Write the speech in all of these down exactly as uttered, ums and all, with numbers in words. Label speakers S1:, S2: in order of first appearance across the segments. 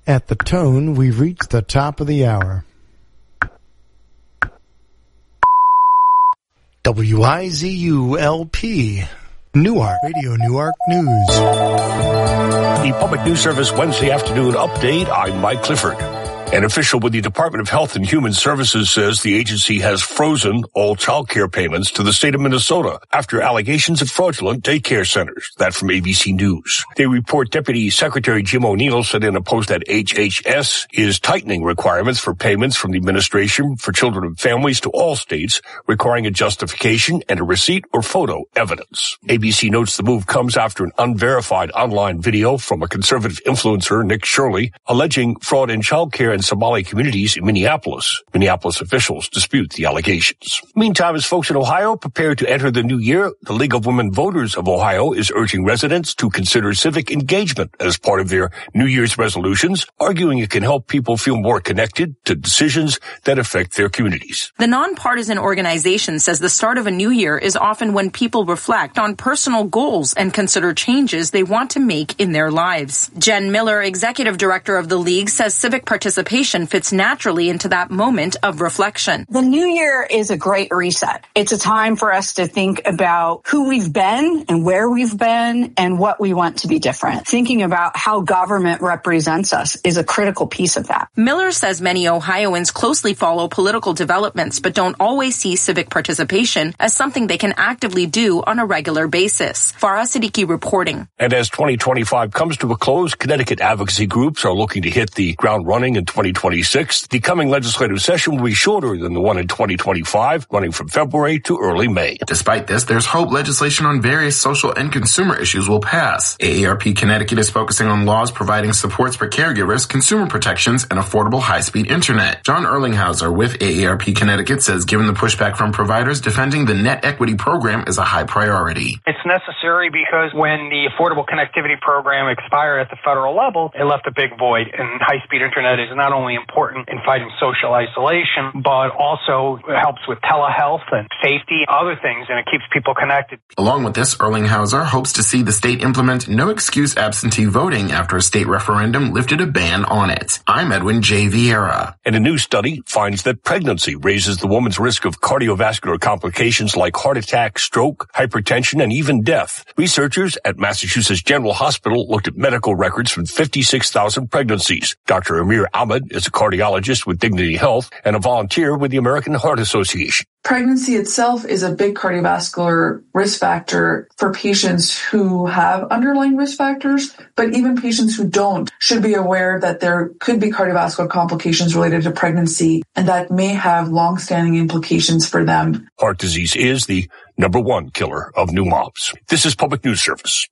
S1: At the tone, we've reached the top of the hour. W I Z U L P, Newark, Radio Newark News.
S2: The Public News Service Wednesday afternoon update. I'm Mike Clifford. An official with the Department of Health and Human Services says the agency has frozen all child care payments to the state of Minnesota after allegations of fraudulent daycare centers. That from A B C News. They report Deputy Secretary Jim O'Neill said in a post that H H S is tightening requirements for payments from the Administration for Children and Families to all states, requiring a justification and a receipt or photo evidence. A B C notes the move comes after an unverified online video from a conservative influencer, Nick Shirley, alleging fraud in child care and Somali communities in Minneapolis. Minneapolis officials dispute the allegations. Meantime, as folks in Ohio prepare to enter the new year, the League of Women Voters of Ohio is urging residents to consider civic engagement as part of their New Year's resolutions, arguing it can help people feel more connected to decisions that affect their communities.
S3: The nonpartisan organization says the start of a new year is often when people reflect on personal goals and consider changes they want to make in their lives. Jen Miller, executive director of the League, says civic participation fits naturally into that moment of reflection.
S4: The new year is a great reset. It's a time for us to think about who we've been and where we've been and what we want to be different. Thinking about how government represents us is a critical piece of that.
S3: Miller says many Ohioans closely follow political developments but don't always see civic participation as something they can actively do on a regular basis. Farah Siddiqui reporting.
S2: And as twenty twenty-five comes to a close, Connecticut advocacy groups are looking to hit the ground running in twenty twenty-six. The coming legislative session will be shorter than the one in twenty twenty-five, running from February to early May.
S5: Despite this, there's hope legislation on various social and consumer issues will pass. A A R P Connecticut is focusing on laws providing supports for caregivers, consumer protections, and affordable high-speed internet. John Erlinghauser with A A R P Connecticut says given the pushback from providers, defending the net equity program is a high priority.
S6: It's necessary because when the Affordable Connectivity Program expired at the federal level, it left a big void, and high-speed internet is not only important in fighting social isolation, but also helps with telehealth and safety, other things, and it keeps people connected.
S5: Along with this, Erlinghauser hopes to see the state implement no-excuse absentee voting after a state referendum lifted a ban on it. I'm Edwin J. Vieira.
S2: And a new study finds that pregnancy raises the woman's risk of cardiovascular complications like heart attack, stroke, hypertension, and even death. Researchers at Massachusetts General Hospital looked at medical records from fifty-six thousand pregnancies. Doctor Amir Ahmed is a cardiologist with Dignity Health and a volunteer with the American Heart Association.
S7: Pregnancy itself is a big cardiovascular risk factor for patients who have underlying risk factors, but even patients who don't should be aware that there could be cardiovascular complications related to pregnancy, and that may have long-standing implications for them.
S2: Heart disease is the number one killer of new moms. This is Public News Service.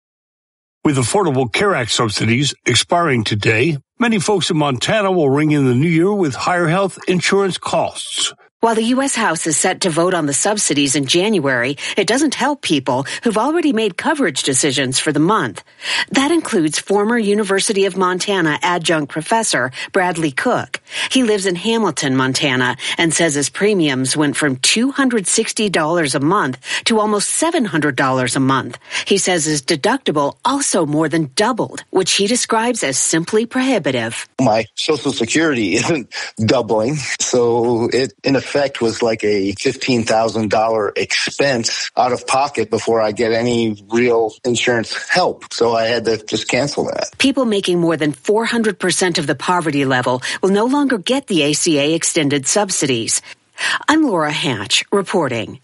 S2: With Affordable Care Act subsidies expiring today, many folks in Montana will ring in the new year with higher health insurance costs.
S8: While the U S House is set to vote on the subsidies in January, it doesn't help people who've already made coverage decisions for the month. That includes former University of Montana adjunct professor Bradley Cook. He lives in Hamilton, Montana, and says his premiums went from two hundred sixty dollars a month to almost seven hundred dollars a month. He says his deductible also more than doubled, which he describes as simply prohibitive.
S9: My Social Security isn't doubling, so it, in effect, was like a fifteen thousand dollars expense out of pocket before I get any real insurance help. So I had to just cancel that.
S8: People making more than four hundred percent of the poverty level will no longer get the A C A extended subsidies. I'm Laura Hatch reporting.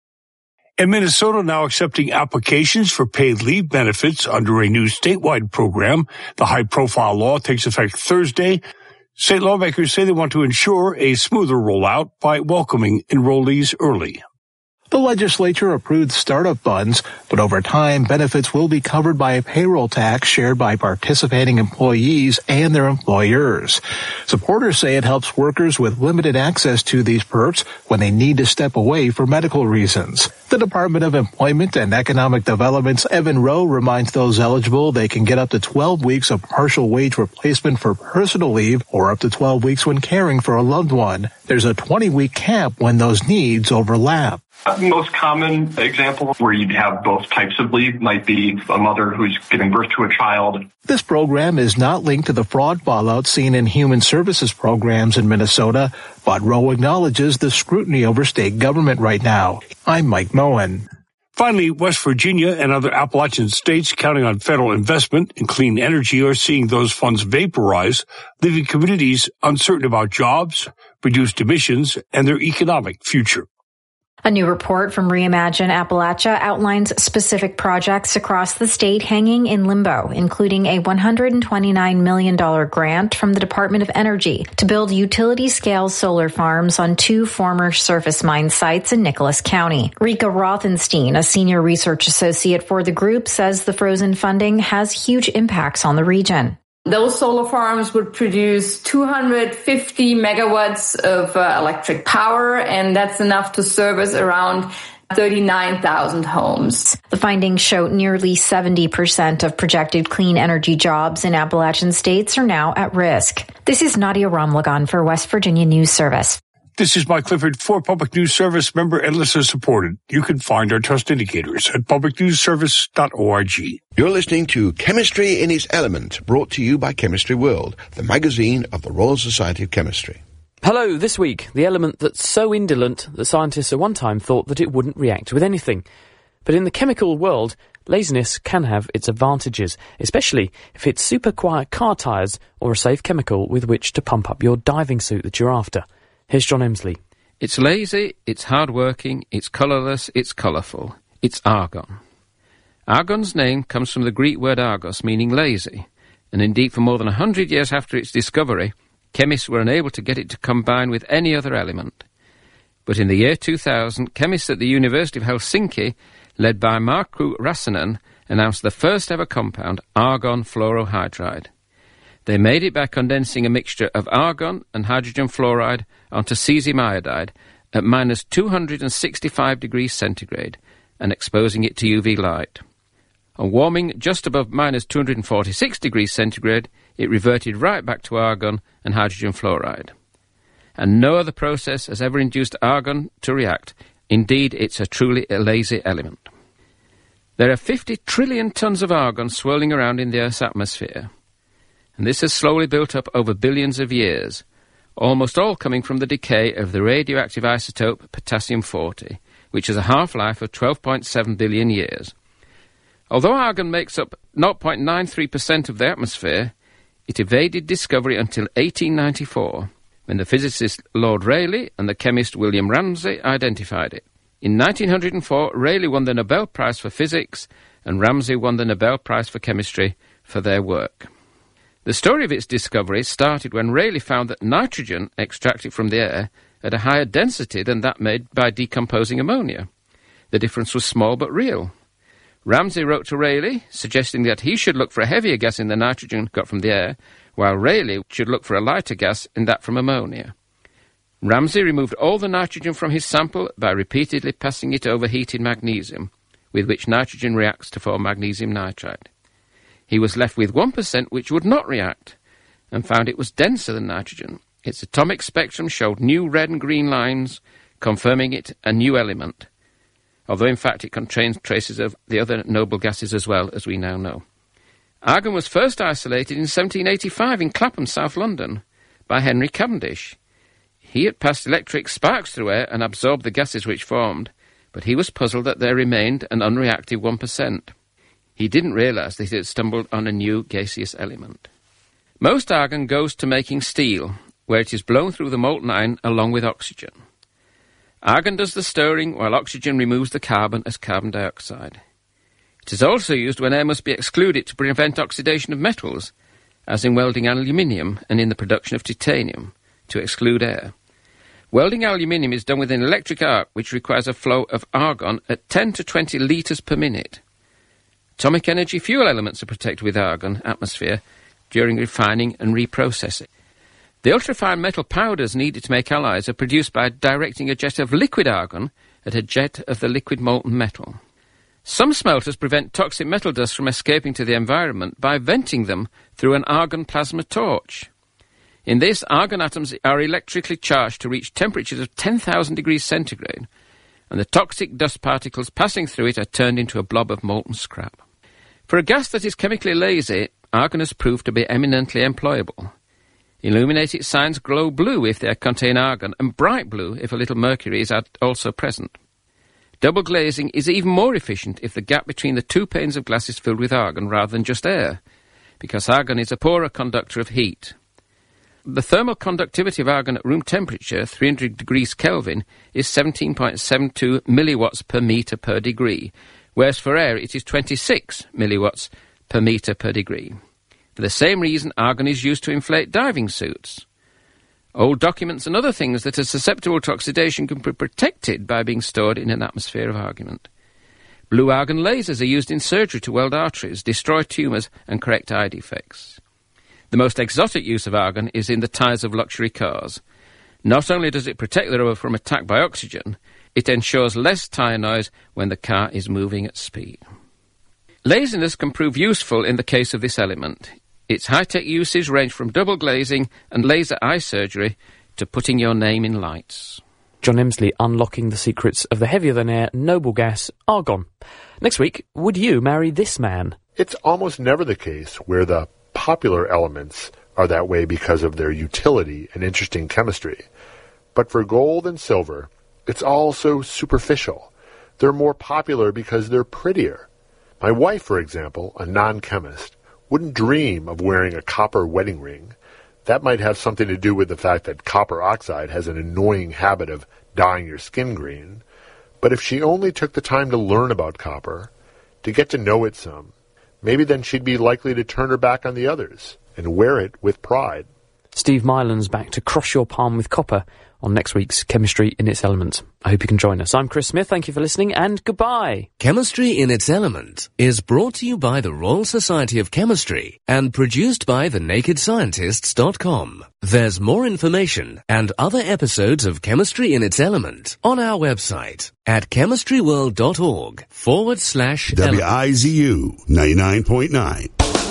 S2: And Minnesota now accepting applications for paid leave benefits under a new statewide program. The high-profile law takes effect Thursday. State lawmakers say they want to ensure a smoother rollout by welcoming enrollees early.
S10: The legislature approved startup funds, but over time, benefits will be covered by a payroll tax shared by participating employees and their employers. Supporters say it helps workers with limited access to these perks when they need to step away for medical reasons. The Department of Employment and Economic Development's Evan Rowe reminds those eligible they can get up to twelve weeks of partial wage replacement for personal leave or up to twelve weeks when caring for a loved one. There's a twenty-week cap when those needs overlap.
S11: The most common example where you'd have both types of leave might be a mother who's giving birth to a child.
S10: This program is not linked to the fraud fallout seen in human services programs in Minnesota, but Rowe acknowledges the scrutiny over state government right now. I'm Mike Moen.
S2: Finally, West Virginia and other Appalachian states counting on federal investment in clean energy are seeing those funds vaporize, leaving communities uncertain about jobs, reduced emissions, and their economic future.
S12: A new report from Reimagine Appalachia outlines specific projects across the state hanging in limbo, including a one hundred twenty-nine million dollars grant from the Department of Energy to build utility-scale solar farms on two former surface mine sites in Nicholas County. Rika Rothenstein, a senior research associate for the group, says the frozen funding has huge impacts on the region.
S13: Those solar farms would produce two hundred fifty megawatts of uh, electric power, and that's enough to service around thirty-nine thousand homes.
S12: The findings show nearly seventy percent of projected clean energy jobs in Appalachian states are now at risk. This is Nadia Ramlagan for West Virginia News Service.
S2: This is Mike Clifford for Public News Service, member and listener supported. You can find our trust indicators at public news service dot org.
S14: You're listening to Chemistry in its Element, brought to you by Chemistry World, the magazine of the Royal Society of Chemistry.
S15: Hello, this week, the element that's so indolent that scientists at one time thought that it wouldn't react with anything. But in the chemical world, laziness can have its advantages, especially if it's super quiet car tyres or a safe chemical with which to pump up your diving suit that you're after. Here's John Emsley.
S16: It's lazy, it's hard-working, it's colourless, it's colourful. It's argon. Argon's name comes from the Greek word argos, meaning lazy, and indeed for more than a hundred years after its discovery, chemists were unable to get it to combine with any other element. But in the year two thousand, chemists at the University of Helsinki, led by Markku Räsänen, announced the first ever compound, argon fluorohydride. They made it by condensing a mixture of argon and hydrogen fluoride onto cesium iodide at minus two hundred sixty-five degrees centigrade and exposing it to U V light. On warming just above minus two hundred forty-six degrees centigrade, it reverted right back to argon and hydrogen fluoride. And no other process has ever induced argon to react. Indeed, it's a truly lazy element. There are fifty trillion tons of argon swirling around in the Earth's atmosphere. And this has slowly built up over billions of years, almost all coming from the decay of the radioactive isotope potassium forty, which has a half-life of twelve point seven billion years. Although argon makes up zero point nine three percent of the atmosphere, it evaded discovery until eighteen ninety-four, when the physicist Lord Rayleigh and the chemist William Ramsay identified it. In nineteen oh four, Rayleigh won the Nobel Prize for Physics, and Ramsay won the Nobel Prize for Chemistry for their work. The story of its discovery started when Rayleigh found that nitrogen extracted from the air had a higher density than that made by decomposing ammonia. The difference was small but real. Ramsay wrote to Rayleigh, suggesting that he should look for a heavier gas in the nitrogen got from the air, while Rayleigh should look for a lighter gas in that from ammonia. Ramsay removed all the nitrogen from his sample by repeatedly passing it over heated magnesium, with which nitrogen reacts to form magnesium nitride. He was left with one percent which would not react, and found it was denser than nitrogen. Its atomic spectrum showed new red and green lines, confirming it a new element, although in fact it contains traces of the other noble gases as well, as we now know. Argon was first isolated in seventeen eighty-five in Clapham, South London, by Henry Cavendish. He had passed electric sparks through air and absorbed the gases which formed, but he was puzzled that there remained an unreactive one percent. He didn't realise that he had stumbled on a new gaseous element. Most argon goes to making steel, where it is blown through the molten iron along with oxygen. Argon does the stirring, while oxygen removes the carbon as carbon dioxide. It is also used when air must be excluded to prevent oxidation of metals, as in welding aluminium and in the production of titanium, to exclude air. Welding aluminium is done with an electric arc which requires a flow of argon at ten to twenty litres per minute. Atomic energy fuel elements are protected with argon atmosphere during refining and reprocessing. The ultrafine metal powders needed to make alloys are produced by directing a jet of liquid argon at a jet of the liquid molten metal. Some smelters prevent toxic metal dust from escaping to the environment by venting them through an argon plasma torch. In this, argon atoms are electrically charged to reach temperatures of ten thousand degrees centigrade, and the toxic dust particles passing through it are turned into a blob of molten scrap. For a gas that is chemically lazy, argon has proved to be eminently employable. Illuminated signs glow blue if they contain argon, and bright blue if a little mercury is also present. Double glazing is even more efficient if the gap between the two panes of glass is filled with argon rather than just air, because argon is a poorer conductor of heat. The thermal conductivity of argon at room temperature, three hundred degrees Kelvin, is seventeen point seven two milliwatts per metre per degree, whereas for air it is twenty-six milliwatts per metre per degree. For the same reason, argon is used to inflate diving suits. Old documents and other things that are susceptible to oxidation can be protected by being stored in an atmosphere of argon. Blue argon lasers are used in surgery to weld arteries, destroy tumours and correct eye defects. The most exotic use of argon is in the tyres of luxury cars. Not only does it protect the rubber from attack by oxygen, it ensures less tyre noise when the car is moving at speed. Laziness can prove useful in the case of this element. Its high-tech uses range from double glazing and laser eye surgery to putting your name in lights.
S15: John Emsley unlocking the secrets of the heavier-than-air noble gas, argon. Next week, would you marry this man?
S17: It's almost never the case where the popular elements are that way because of their utility and interesting chemistry. But for gold and silver, it's all so superficial. They're more popular because they're prettier. My wife, for example, a non-chemist, wouldn't dream of wearing a copper wedding ring. That might have something to do with the fact that copper oxide has an annoying habit of dyeing your skin green. But if she only took the time to learn about copper, to get to know it some, maybe then she'd be likely to turn her back on the others and wear it with pride.
S15: Steve Mylan's back to cross your palm with copper on next week's Chemistry in its Element. I hope you can join us. I'm Chris Smith. Thank you for listening, and goodbye.
S18: Chemistry in its Element is brought to you by the Royal Society of Chemistry and produced by the naked scientists dot com. There's more information and other episodes of Chemistry in its Element on our website at chemistryworld.org forward slash
S19: W I Z U ninety-nine point nine.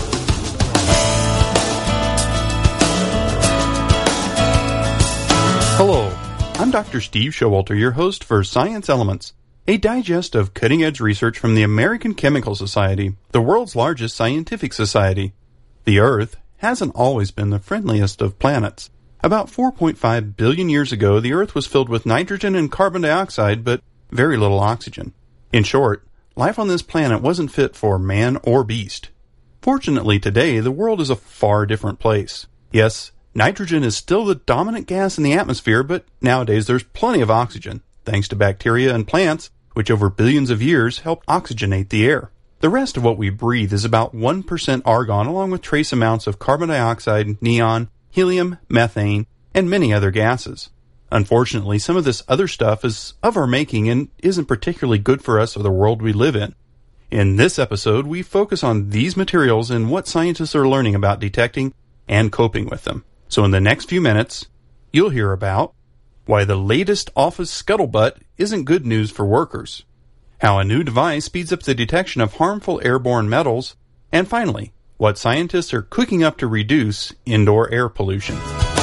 S20: Hello, I'm Doctor Steve Showalter, your host for Science Elements, a digest of cutting-edge research from the American Chemical Society, the world's largest scientific society. The Earth hasn't always been the friendliest of planets. About four point five billion years ago, the Earth was filled with nitrogen and carbon dioxide, but very little oxygen. In short, life on this planet wasn't fit for man or beast. Fortunately, today, the world is a far different place. Yes, nitrogen is still the dominant gas in the atmosphere, but nowadays there's plenty of oxygen, thanks to bacteria and plants, which over billions of years helped oxygenate the air. The rest of what we breathe is about one percent argon, along with trace amounts of carbon dioxide, neon, helium, methane, and many other gases. Unfortunately, some of this other stuff is of our making and isn't particularly good for us or the world we live in. In this episode, we focus on these materials and what scientists are learning about detecting and coping with them. So in the next few minutes, you'll hear about why the latest office scuttlebutt isn't good news for workers, how a new device speeds up the detection of harmful airborne metals, and finally, what scientists are cooking up to reduce indoor air pollution.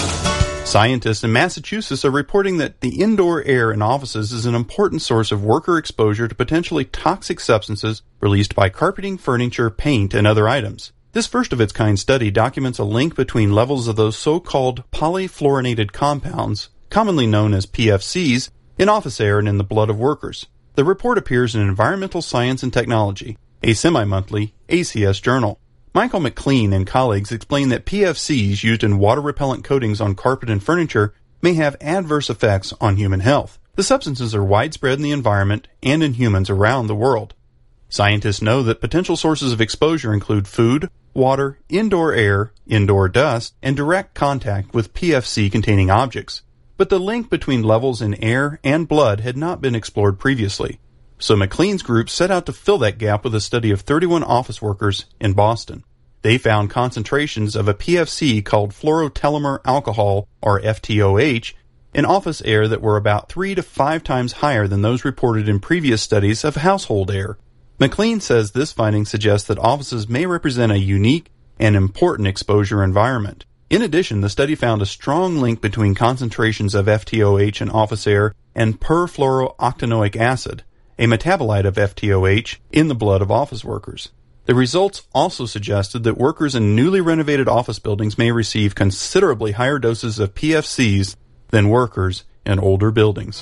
S20: Scientists in Massachusetts are reporting that the indoor air in offices is an important source of worker exposure to potentially toxic substances released by carpeting, furniture, paint, and other items. This first-of-its-kind study documents a link between levels of those so-called polyfluorinated compounds, commonly known as P F Cs, in office air and in the blood of workers. The report appears in Environmental Science and Technology, a semi-monthly A C S journal. Michael McLean and colleagues explain that P F Cs used in water-repellent coatings on carpet and furniture may have adverse effects on human health. The substances are widespread in the environment and in humans around the world. Scientists know that potential sources of exposure include food, water, indoor air, indoor dust, and direct contact with P F C-containing objects. But the link between levels in air and blood had not been explored previously. So McLean's group set out to fill that gap with a study of thirty-one office workers in Boston. They found concentrations of a P F C called fluorotelomere alcohol, or F T O H, in office air that were about three to five times higher than those reported in previous studies of household air. McLean says this finding suggests that offices may represent a unique and important exposure environment. In addition, the study found a strong link between concentrations of F T O H in office air and perfluorooctanoic acid, a metabolite of F T O H, in the blood of office workers. The results also suggested that workers in newly renovated office buildings may receive considerably higher doses of P F Cs than workers in older buildings.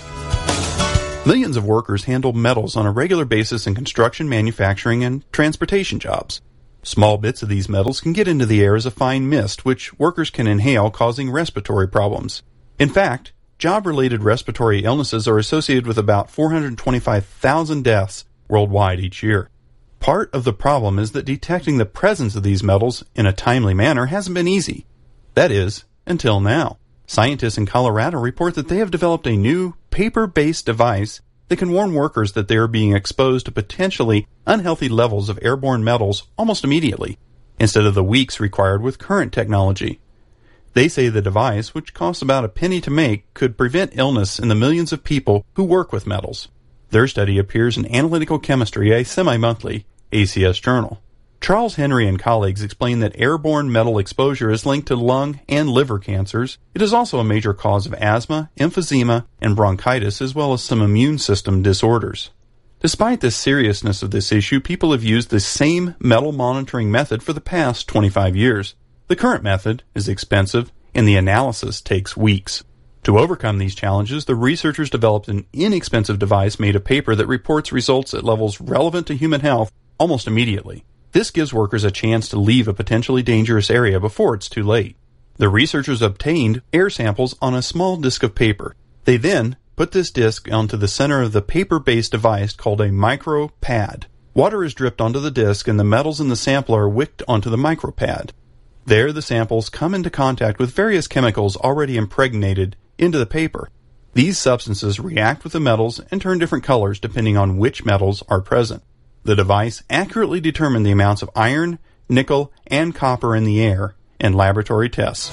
S20: Millions of workers handle metals on a regular basis in construction, manufacturing, and transportation jobs. Small bits of these metals can get into the air as a fine mist, which workers can inhale, causing respiratory problems. In fact, job-related respiratory illnesses are associated with about four hundred twenty-five thousand deaths worldwide each year. Part of the problem is that detecting the presence of these metals in a timely manner hasn't been easy. That is, until now. Scientists in Colorado report that they have developed a new paper-based device that can warn workers that they are being exposed to potentially unhealthy levels of airborne metals almost immediately, instead of the weeks required with current technology. They say the device, which costs about a penny to make, could prevent illness in the millions of people who work with metals. Their study appears in Analytical Chemistry, a semi-monthly A C S journal. Charles Henry and colleagues explain that airborne metal exposure is linked to lung and liver cancers. It is also a major cause of asthma, emphysema, and bronchitis, as well as some immune system disorders. Despite the seriousness of this issue, people have used the same metal monitoring method for the past twenty-five years. The current method is expensive, and the analysis takes weeks. To overcome these challenges, the researchers developed an inexpensive device made of paper that reports results at levels relevant to human health almost immediately. This gives workers a chance to leave a potentially dangerous area before it's too late. The researchers obtained air samples on a small disc of paper. They then put this disc onto the center of the paper-based device called a micropad. Water is dripped onto the disc and the metals in the sample are wicked onto the micropad. There, the samples come into contact with various chemicals already impregnated into the paper. These substances react with the metals and turn different colors depending on which metals are present. The device accurately determined the amounts of iron, nickel, and copper in the air in laboratory tests.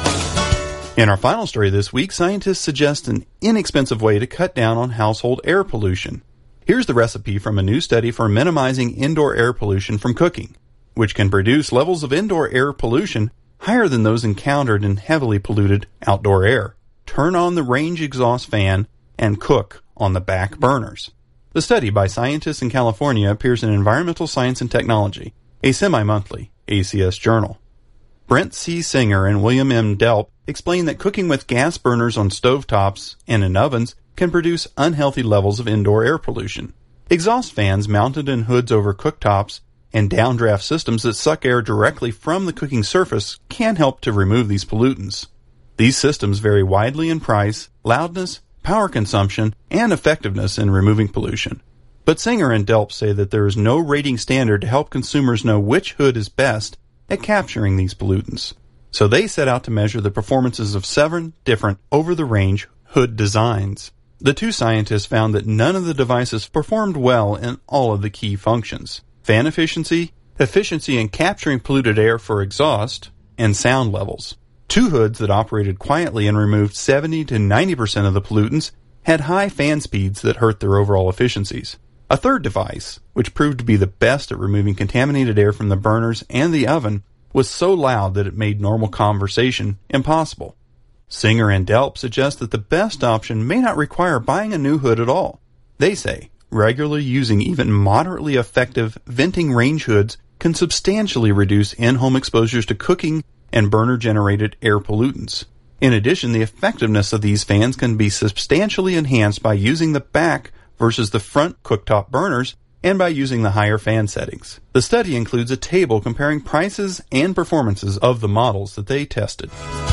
S20: In our final story this week, scientists suggest an inexpensive way to cut down on household air pollution. Here's the recipe from a new study for minimizing indoor air pollution from cooking, which can produce levels of indoor air pollution higher than those encountered in heavily polluted outdoor air. Turn on the range exhaust fan and cook on the back burners. The study by scientists in California appears in Environmental Science and Technology, a semi-monthly A C S journal. Brent C. Singer and William M. Delp explain that cooking with gas burners on stovetops and in ovens can produce unhealthy levels of indoor air pollution. Exhaust fans mounted in hoods over cooktops and downdraft systems that suck air directly from the cooking surface can help to remove these pollutants. These systems vary widely in price, loudness, power consumption, and effectiveness in removing pollution. But Singer and Delp say that there is no rating standard to help consumers know which hood is best at capturing these pollutants. So they set out to measure the performances of seven different over-the-range hood designs. The two scientists found that none of the devices performed well in all of the key functions: fan efficiency, efficiency in capturing polluted air for exhaust, and sound levels. Two hoods that operated quietly and removed seventy to ninety percent of the pollutants had high fan speeds that hurt their overall efficiencies. A third device, which proved to be the best at removing contaminated air from the burners and the oven, was so loud that it made normal conversation impossible. Singer and Delp suggest that the best option may not require buying a new hood at all. They say regularly using even moderately effective venting range hoods can substantially reduce in-home exposures to cooking and burner-generated air pollutants. In addition, the effectiveness of these fans can be substantially enhanced by using the back versus the front cooktop burners and by using the higher fan settings. The study includes a table comparing prices and performances of the models that they tested.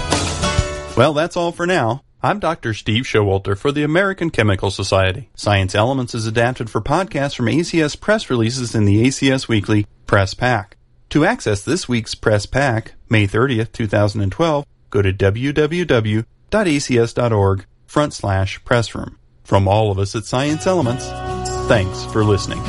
S20: Well, that's all for now. I'm Doctor Steve Showalter for the American Chemical Society. Science Elements is adapted for podcasts from A C S press releases in the A C S Weekly Press Pack. To access this week's Press Pack, May thirtieth, twenty twelve, go to w w w dot a c s dot org front slash pressroom. From all of us at Science Elements, thanks for listening.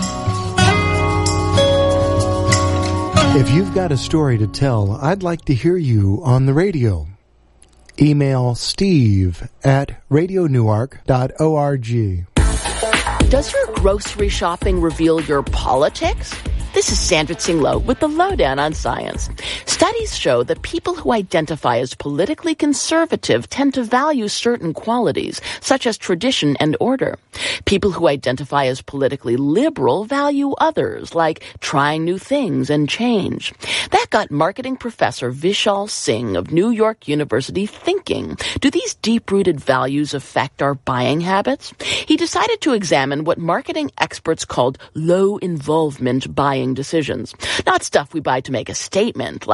S1: If you've got a story to tell, I'd like to hear you on the radio. Email steve at radio newark dot org.
S21: Does your grocery shopping reveal your politics? This is Sandra Tsing Loh with the Lowdown on Science. Studies show that people who identify as politically conservative tend to value certain qualities, such as tradition and order. People who identify as politically liberal value others, like trying new things and change. That got marketing professor Vishal Singh of New York University thinking. Do these deep-rooted values affect our buying habits? He decided to examine what marketing experts called low-involvement buying decisions. Not stuff we buy to make a statement,